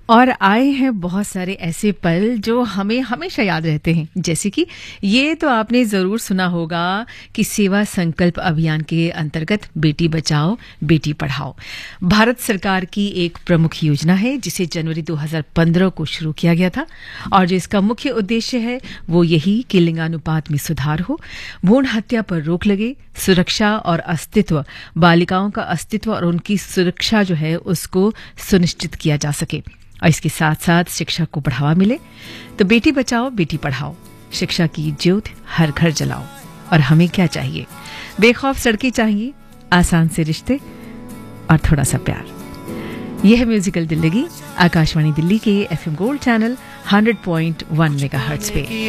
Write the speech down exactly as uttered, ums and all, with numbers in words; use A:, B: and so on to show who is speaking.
A: और आए हैं बहुत सारे ऐसे पल जो हमें हमेशा याद रहते हैं, जैसे कि ये तो आपने ज़रूर सुना होगा कि सेवा संकल्प अभियान के अंतर्गत बेटी बचाओ बेटी पढ़ाओ भारत सरकार की एक प्रमुख योजना है, जिसे जनवरी दो हज़ार पंद्रह को शुरू किया गया था और जो इसका मुख्य उद्देश्य है वो यही कि लिंगानुपात में सुधार हो, भ्रूण हत्या पर रोक लगे, सुरक्षा और अस्तित्व, बालिकाओं का अस्तित्व और उनकी सुरक्षा जो है उसको सुनिश्चित किया जा सके और इसके साथ साथ शिक्षा को बढ़ावा मिले। तो बेटी बचाओ बेटी पढ़ाओ, शिक्षा की ज्योत हर घर जलाओ। और हमें क्या चाहिए? बेखौफ सड़कें चाहिए, आसान से रिश्ते और थोड़ा सा प्यार। यह है म्यूजिकल दिल्लगी, आकाशवाणी दिल्ली के FM gold channel hundred point one megahertz पे।